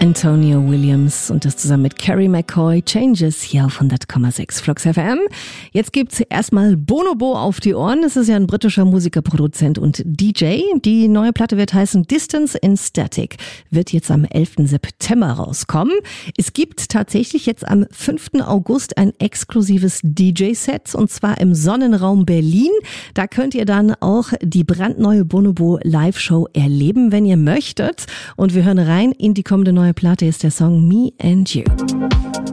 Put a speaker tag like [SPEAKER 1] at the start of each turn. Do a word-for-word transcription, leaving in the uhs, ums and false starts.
[SPEAKER 1] Antonio Williams und das zusammen mit Carrie McCoy, Changes, hier auf hundert Komma sechs Flux F M. Jetzt gibt's erstmal Bonobo auf die Ohren. Das ist ja ein britischer Musiker, Produzent und D J. Die neue Platte wird heißen Distance in Static, wird jetzt am elften September rauskommen. Es gibt tatsächlich jetzt am fünften August ein exklusives D J-Set und zwar im Sonnenraum Berlin. Da könnt ihr dann auch die brandneue Bonobo Live-Show erleben, wenn ihr möchtet. Und wir hören rein in die kommende neue Platte, ist der Song Me and You.